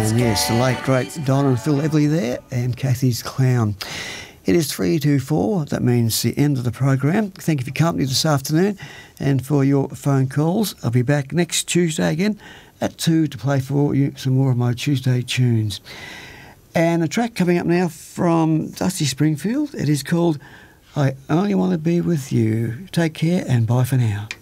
And yes, the late, great Donna and Phil Everly there, and Kathy's Clown. It is 3:24. That means the end of the program. Thank you for your company this afternoon and for your phone calls. I'll be back next Tuesday again at 2 to play for you some more of my Tuesday tunes. And a track coming up now from Dusty Springfield. It is called I Only Want to Be With You. Take care and bye for now.